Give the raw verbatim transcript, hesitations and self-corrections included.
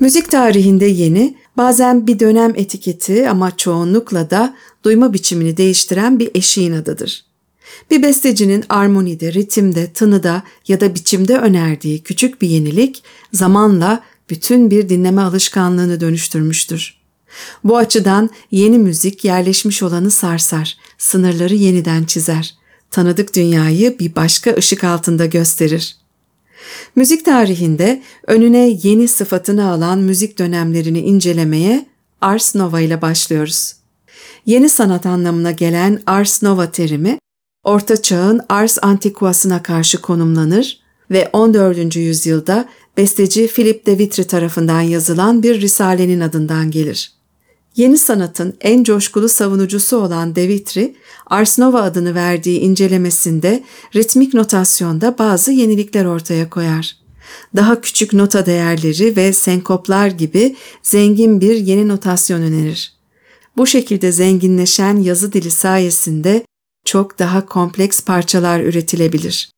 Müzik tarihinde yeni, bazen bir dönem etiketi ama çoğunlukla da duyma biçimini değiştiren bir eşiğin adıdır. Bir bestecinin armonide, ritimde, tınıda ya da biçimde önerdiği küçük bir yenilik zamanla bütün bir dinleme alışkanlığını dönüştürmüştür. Bu açıdan yeni müzik yerleşmiş olanı sarsar, sınırları yeniden çizer, tanıdık dünyayı bir başka ışık altında gösterir. Müzik tarihinde önüne yeni sıfatını alan müzik dönemlerini incelemeye Ars Nova ile başlıyoruz. Yeni sanat anlamına gelen Ars Nova terimi, Orta Çağ'ın Ars Antiquas'ına karşı konumlanır ve on dördüncü yüzyılda besteci Philip de Vitry tarafından yazılan bir risalenin adından gelir. Yeni sanatın en coşkulu savunucusu olan de Vitry, Ars Nova adını verdiği incelemesinde ritmik notasyonda bazı yenilikler ortaya koyar. Daha küçük nota değerleri ve senkoplar gibi zengin bir yeni notasyon önerir. Bu şekilde zenginleşen yazı dili sayesinde çok daha kompleks parçalar üretilebilir.